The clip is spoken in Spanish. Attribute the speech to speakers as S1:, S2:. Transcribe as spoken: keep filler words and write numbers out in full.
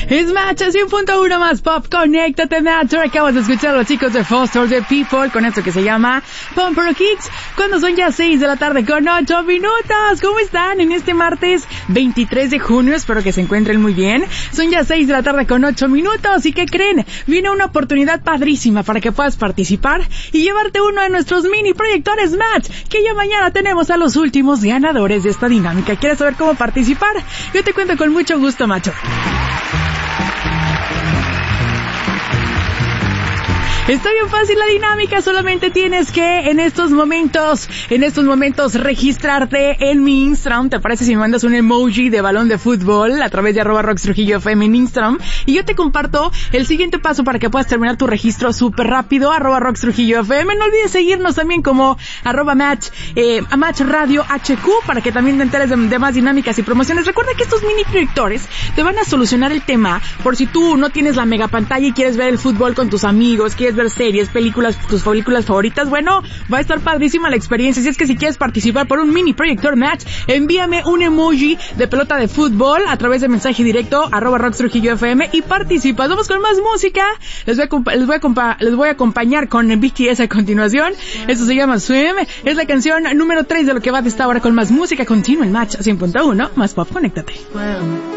S1: Es Match cien punto uno más Pop. Conéctate, Match. Acabas de escuchar a los chicos de Foster the People con esto que se llama Pumper Kicks. Cuando son ya seis de la tarde con ocho minutos. ¿Cómo están en este martes veintitrés de junio? Espero que se encuentren muy bien. Son ya seis de la tarde con ocho minutos. ¿Y qué creen? Viene una oportunidad padrísima para que puedas participar y llevarte uno de nuestros mini proyectores Match, que ya mañana tenemos a los últimos ganadores de esta dinámica. ¿Quieres saber cómo participar? Yo te cuento con mucho gusto, macho. Está bien fácil la dinámica, solamente tienes que en estos momentos, en estos momentos registrarte en mi Instagram. ¿Te parece si me mandas un emoji de balón de fútbol a través de arroba Rox Trujillo F M en Instagram? Y yo te comparto el siguiente paso para que puedas terminar tu registro súper rápido, arroba Rox Trujillo F M. No olvides seguirnos también como arroba Match, eh, Match Radio H Q para que también te enteres de, de más dinámicas y promociones. Recuerda que estos mini proyectores te van a solucionar el tema por si tú no tienes la mega pantalla y quieres ver el fútbol con tus amigos, quieres ver series, películas, tus películas favoritas. Bueno, va a estar padrísima la experiencia. Si es que si quieres participar por un mini proyector Match, envíame un emoji de pelota de fútbol a través de mensaje directo arroba Rox Trujillo F M y participas. Vamos con más música. Les voy a, les voy a, compa, les voy a acompañar con B T S a continuación. Esto se llama Swim. Es la canción número tres de lo que va de esta hora con más música continua en Match cien punto uno más Pop. Conéctate.